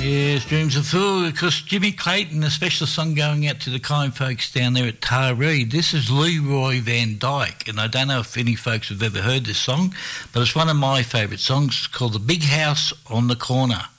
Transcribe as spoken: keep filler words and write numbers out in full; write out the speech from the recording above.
Yes, Dreams of Fool, because Jimmy Clayton, a special song going out to the kind folks down there at Taree. This is Leroy Van Dyke, and I don't know if any folks have ever heard this song, but it's one of my favourite songs. It's called The Big House on the Corner.